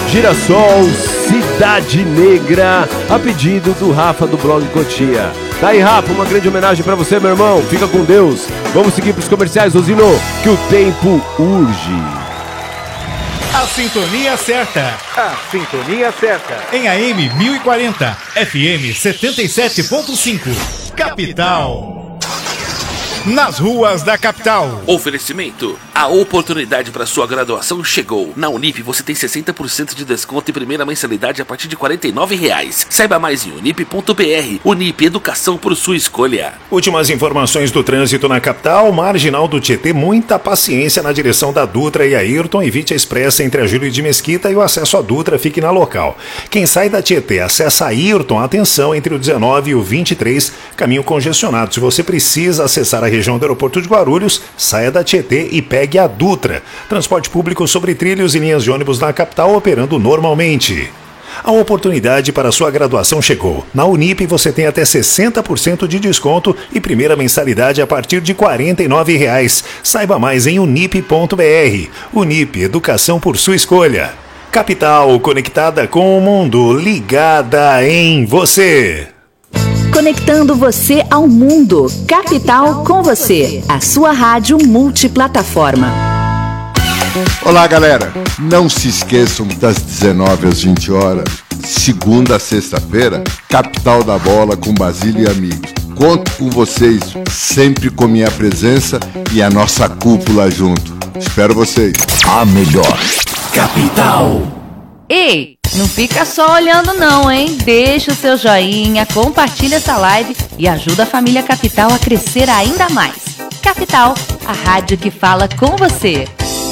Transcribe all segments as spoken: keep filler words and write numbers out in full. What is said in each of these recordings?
Girassol Cidade Negra, a pedido do Rafa do blog Cotia. Tá aí, Rafa, uma grande homenagem pra você, meu irmão. Fica com Deus. Vamos seguir pros comerciais, Rosino, que o tempo urge. A sintonia certa. A sintonia certa. Em A M mil e quarenta, F M setenta e sete ponto cinco. Capital. Nas ruas da capital. Oferecimento. A oportunidade para sua graduação chegou. Na Unip você tem sessenta por cento de desconto e primeira mensalidade a partir de quarenta e nove reais. Saiba mais em unip ponto b r. Unip, educação por sua escolha. Últimas informações do trânsito na capital. Marginal do Tietê, muita paciência na direção da Dutra e Ayrton. Evite a expressa entre a Júlio de Mesquita e o acesso à Dutra fique na local. Quem sai da Tietê acessa Ayrton, atenção, entre o dezenove e o vinte e três, caminho congestionado. Se você precisa acessar a região do aeroporto de Guarulhos, saia da Tietê e pegue a Dutra. Transporte público sobre trilhos e linhas de ônibus na capital operando normalmente. A oportunidade para sua graduação chegou. Na Unip você tem até sessenta por cento de desconto e primeira mensalidade a partir de quarenta e nove reais. Saiba mais em unip ponto b r. Unip, educação por sua escolha. Capital, conectada com o mundo, ligada em você. Conectando você ao mundo. Capital com você. A sua rádio multiplataforma. Olá, galera. Não se esqueçam das dezenove às vinte horas, segunda a sexta-feira, Capital da Bola com Basílio e amigos. Conto com vocês, sempre com minha presença e a nossa cúpula junto. Espero vocês. A melhor. Capital. Ei, não fica só olhando não, hein? Deixa o seu joinha, compartilha essa live e ajuda a família Capital a crescer ainda mais. Capital, a rádio que fala com você.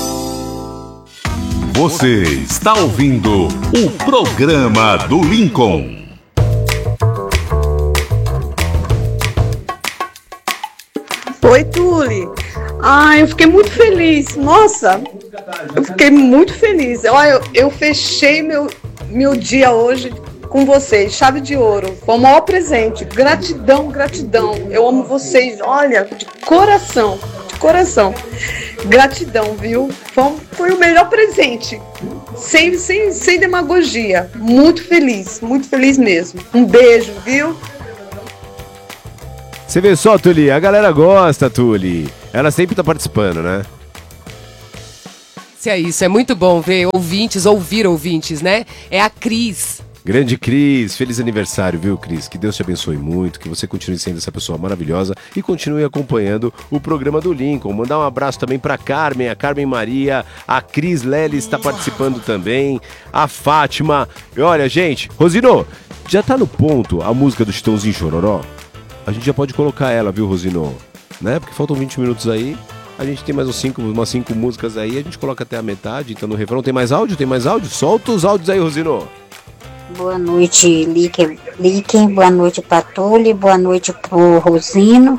Você está ouvindo o programa do Lincoln. Oi, Tule. Ah, eu fiquei muito feliz. Nossa, eu fiquei muito feliz. Olha, eu, eu fechei meu, meu dia hoje com vocês. Chave de ouro. Foi o maior presente. Gratidão, gratidão. Eu amo vocês. Olha, de coração. De coração. Gratidão, viu? Foi, foi o melhor presente. Sem, sem, sem demagogia. Muito feliz. Muito feliz mesmo. Um beijo, viu? Você vê só, Tuli, a galera gosta, Tuli. Ela sempre tá participando, né? Isso é isso, é muito bom ver ouvintes, ouvir ouvintes, né? É a Cris. Grande Cris, feliz aniversário, viu, Cris? Que Deus te abençoe muito, que você continue sendo essa pessoa maravilhosa e continue acompanhando o programa do Lincoln. Mandar um abraço também pra Carmen, a Carmen Maria, a Cris Lely está participando também, a Fátima. E olha, gente, Rosino, já tá no ponto a música do Chitãozinho Chororó? A gente já pode colocar ela, viu, Rosino? Né? Porque faltam vinte minutos aí. A gente tem mais uns cinco, umas cinco músicas aí. A gente coloca até a metade. Então no refrão tem mais áudio? Tem mais áudio? Solta os áudios aí, Rosino. Boa noite, Lique. Lique. Boa noite, Patuli. Boa noite pro Rosino.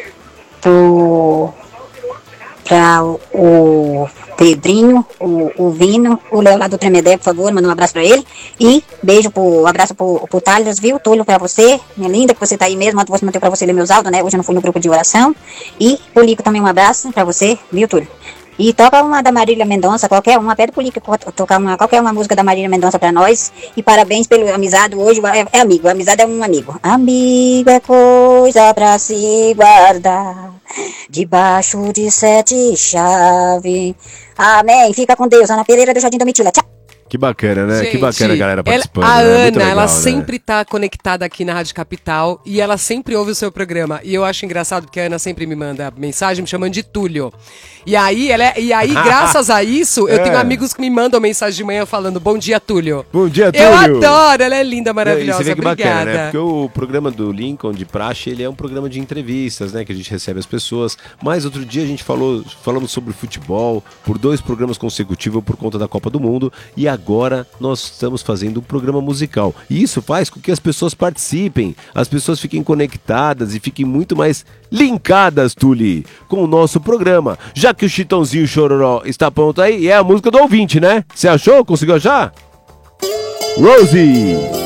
Pro... Pra o Pedrinho, o, o Vino, o Léo lá do Tremedé, por favor, manda um abraço pra ele. E beijo, pro, um abraço pro, pro Thales, viu? Túlio pra você, minha linda, que você tá aí mesmo, ontem você não deu pra você ler meus áudios, né? Hoje eu não fui no grupo de oração. E o Lico também um abraço pra você, viu, Túlio? E toca uma da Marília Mendonça, qualquer uma, pede pro Lico tocar uma, qualquer uma música da Marília Mendonça pra nós. E parabéns pelo amizade, hoje é, é amigo, amizade é um amigo. Amigo é coisa pra se guardar, debaixo de sete chaves. Amém, fica com Deus, Ana Pereira do Jardim Domitila, tchau. Que bacana, né? Gente, que bacana a galera participando. Ela, a né? Ana, legal, ela né? sempre tá conectada aqui na Rádio Capital e ela sempre ouve o seu programa. E eu acho engraçado porque a Ana sempre me manda mensagem me chamando de Túlio. E aí, ela é, e aí graças a isso, eu é. tenho amigos que me mandam mensagem de manhã falando bom dia, Túlio. Bom dia, Túlio. Eu adoro, ela é linda, maravilhosa. E você vê que obrigada. Bacana, né? Porque o programa do Lincoln de praxe, ele é um programa de entrevistas, né? Que a gente recebe as pessoas. Mas outro dia a gente falou, falamos sobre futebol por dois programas consecutivos por conta da Copa do Mundo. E agora nós estamos fazendo um programa musical. E isso faz com que as pessoas participem, as pessoas fiquem conectadas e fiquem muito mais linkadas, Tuli, com o nosso programa. Já que o Chitãozinho Chororó está pronto aí, é a música do ouvinte, né? Você achou? Conseguiu achar? Rosie!